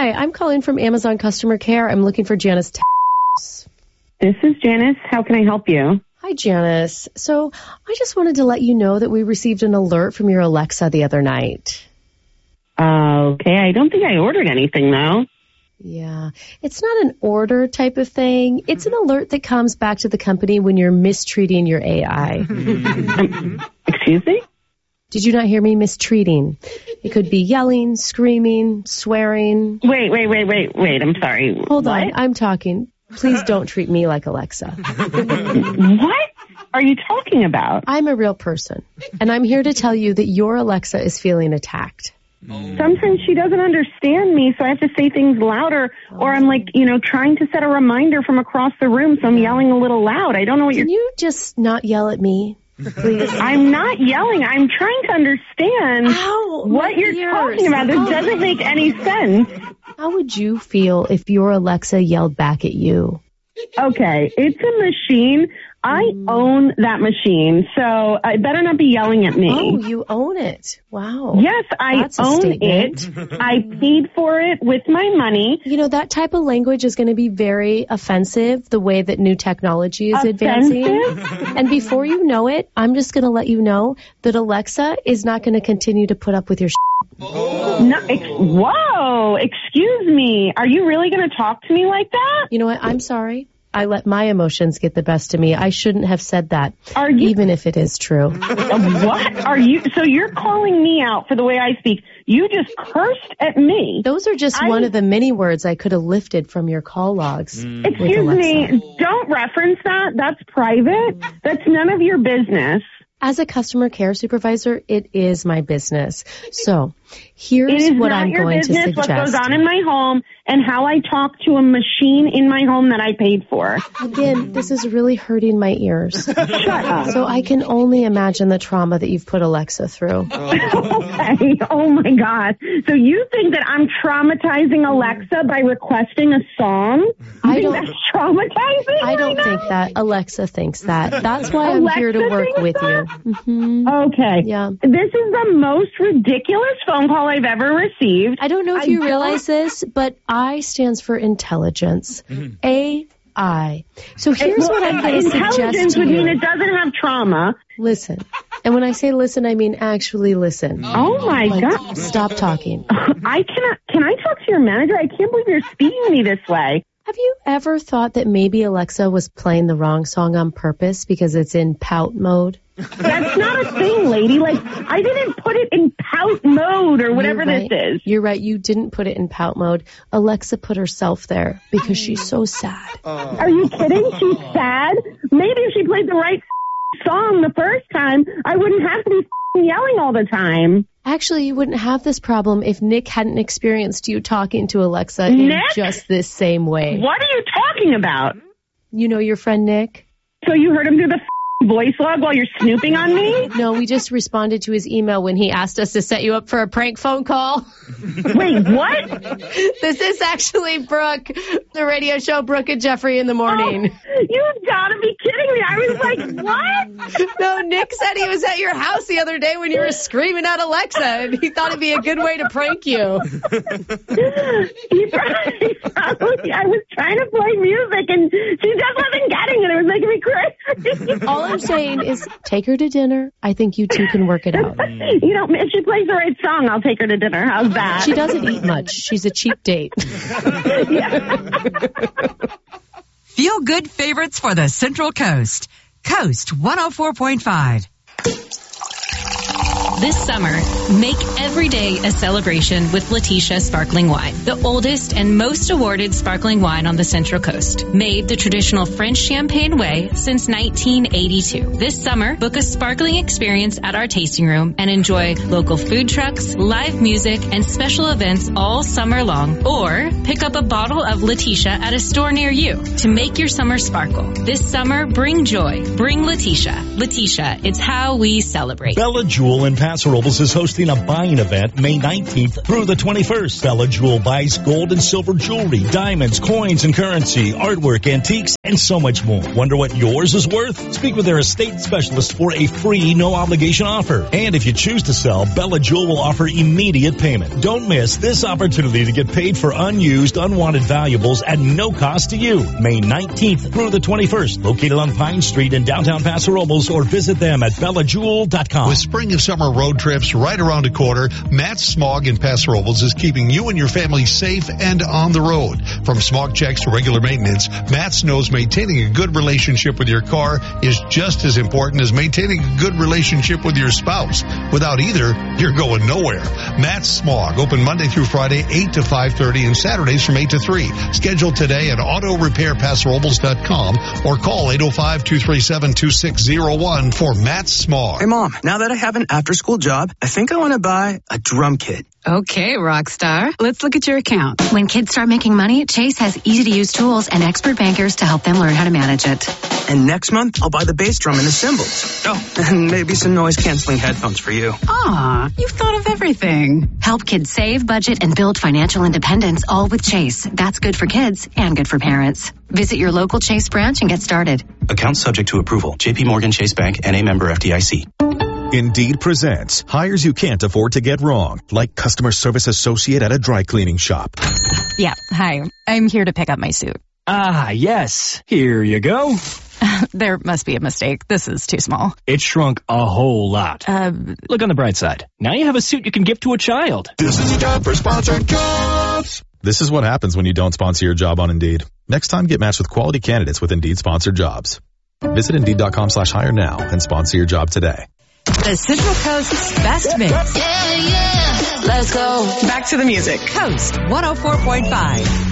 Hi, I'm calling from Amazon Customer Care. I'm looking for Janice. This is Janice. How can I help you? Hi, Janice. So I just wanted to let you know that we received an alert from your Alexa the other night. Okay, I don't think I ordered anything, though. Yeah, it's not an order type of thing. It's an alert that comes back to the company when you're mistreating your AI. Excuse me? Did you not hear me? Mistreating. It could be yelling, screaming, swearing. Wait. I'm sorry. Hold on, I'm talking. Please don't treat me like Alexa. What are you talking about? I'm a real person, and I'm here to tell you that your Alexa is feeling attacked. Sometimes she doesn't understand me, so I have to say things louder, or I'm trying to set a reminder from across the room, so I'm yelling a little loud. I don't know what Can you just not yell at me, please? I'm not yelling. I'm trying to understand what you're talking about. This doesn't make any sense. How would you feel if your Alexa yelled back at you? Okay, it's a machine. I own that machine, so it better not be yelling at me. Oh, you own it. Wow. Yes, I own it. I paid for it with my money. You know, that type of language is going to be very offensive, the way that new technology is advancing. And before you know it, I'm just going to let you know that Alexa is not going to continue to put up with your Whoa, excuse me. Are you really going to talk to me like that? You know what? I'm sorry. I let my emotions get the best of me. I shouldn't have said that, even if it is true. What are you? So you're calling me out for the way I speak. You just cursed at me. Those are just one of the many words I could have lifted from your call logs. Excuse me. Don't reference that. That's private. That's none of your business. As a customer care supervisor, it is my business. So here's what I'm going to suggest. It is not your business what goes on in my home and how I talk to a machine in my home that I paid for. Again, this is really hurting my ears. Shut up. So I can only imagine the trauma that you've put Alexa through. Okay. Oh, my God. So you think that I'm traumatizing Alexa by requesting a song? That's traumatizing? I don't think that. Alexa thinks that. That's why I'm here to work with you. Mm-hmm. Okay. Yeah. This is the most ridiculous phone call I've ever received. I don't know if you realize this, but I stands for intelligence. AI. So here's what I'm going to suggest to you. Intelligence would mean it doesn't have trauma. Listen. And when I say listen, I mean actually listen. Oh, my God. Stop talking. Can I talk to your manager? I can't believe you're speaking to me this way. Have you ever thought that maybe Alexa was playing the wrong song on purpose because it's in pout mode? That's not a thing, lady. I didn't put it in pout mode or whatever this is. You're right. You didn't put it in pout mode. Alexa put herself there because she's so sad. Are you kidding? She's sad? Maybe if she played the right song the first time, I wouldn't have to be yelling all the time. Actually, you wouldn't have this problem if Nick hadn't experienced you talking to Alexa in just this same way. What are you talking about? You know your friend Nick? So you heard him do the voice log while you're snooping on me? No, we just responded to his email when he asked us to set you up for a prank phone call. Wait, what? This is actually Brooke, the radio show Brooke and Jeffrey in the Morning. Oh, you've got to be kidding me. I was like, what? No, Nick said he was at your house the other day when you were screaming at Alexa, and he thought it'd be a good way to prank you. I was trying to play music, and she just wasn't getting it. It was making me crazy. All I'm saying is take her to dinner. I think you two can work it out. If she plays the right song, I'll take her to dinner. How's that? She doesn't eat much. She's a cheap date. Feel good favorites for the Central Coast. Coast 104.5. This summer, make every day a celebration with Letitia Sparkling Wine, the oldest and most awarded sparkling wine on the Central Coast. Made the traditional French champagne way since 1982. This summer, book a sparkling experience at our tasting room and enjoy local food trucks, live music, and special events all summer long. Or pick up a bottle of Letitia at a store near you to make your summer sparkle. This summer, bring joy. Bring Letitia. Letitia, it's how we celebrate. Bella Jewel in Pat Paso Robles is hosting a buying event May 19th through the 21st. Bella Jewel buys gold and silver jewelry, diamonds, coins and currency, artwork, antiques, and so much more. Wonder what yours is worth? Speak with their estate specialist for a free, no-obligation offer. And if you choose to sell, Bella Jewel will offer immediate payment. Don't miss this opportunity to get paid for unused, unwanted valuables at no cost to you. May 19th through the 21st, located on Pine Street in downtown Paso Robles, or visit them at BellaJewel.com. With spring and summer road trips right around the corner, Matt's Smog in Paso Robles is keeping you and your family safe and on the road. From smog checks to regular maintenance, Matt's knows maintaining a good relationship with your car is just as important as maintaining a good relationship with your spouse. Without either, you're going nowhere. Matt's Smog, open Monday through Friday, 8 to 5:30, and Saturdays from 8 to 3. Schedule today at autorepairpasorobles.com or call 805-237-2601 for Matt's Smog. Hey, Mom, now that I have an after-school job, I think I want to buy a drum kit. Okay, Rockstar. Let's look at your account. When kids start making money, Chase has easy-to-use tools and expert bankers to help them learn how to manage it. And next month, I'll buy the bass drum and the cymbals. Oh, and maybe some noise-canceling headphones for you. Aw, you've thought of everything. Help kids save, budget, and build financial independence, all with Chase. That's good for kids and good for parents. Visit your local Chase branch and get started. Account subject to approval. J.P. Morgan Chase Bank, N.A. member FDIC. Indeed presents hires you can't afford to get wrong, like customer service associate at a dry cleaning shop. Yeah, hi. I'm here to pick up my suit. Ah, yes. Here you go. There must be a mistake. This is too small. It shrunk a whole lot. Look on the bright side. Now you have a suit you can give to a child. This is a job for Sponsored Jobs. This is what happens when you don't sponsor your job on Indeed. Next time, get matched with quality candidates with Indeed Sponsored Jobs. Visit Indeed.com/hire now and sponsor your job today. The Central Coast's best mix. Yeah, let's go. Back to the music. Coast 104.5.